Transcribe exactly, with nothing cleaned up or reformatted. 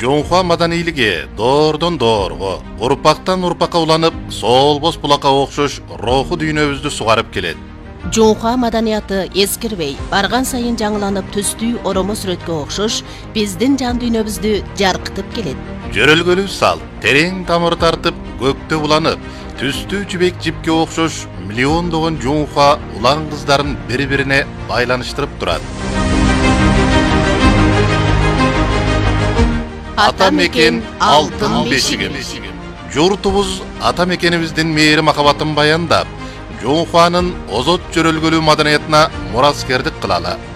Жоңхуа маданийлиги доордон доорго, урпактан урпакка уланып, солбос булакка окшош руху дүйнөбүздү сугарып келет. Жоңхуа маданияты эскирбей, барган сайын жаңыланып түстүү оромо сүрөткө окшош, биздин жан дүйнөбүздү жаркытып келет. Жөрөлгөлүү сал, терең тамыр тартып, көктө уланып, түстүү жибек жипке окшош миллиондогон жоңхуа улан кыздарын бири-бирине байланыштырып турат. Ата мекен алтын бешиги. Журтубуз ата мекенибиздин мээри махабатын баяндап, Жоңхуанын озот жөрөлгөлүү маданиятына мураскердик кылалы.